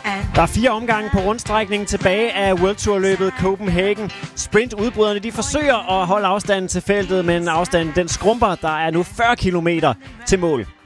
Der er 4 omgange på rundstrækningen tilbage af World Tour-løbet Copenhagen. Sprint-udbryderne de forsøger at holde afstanden til feltet, men afstanden den skrumper. Der er nu 40 kilometer til mål.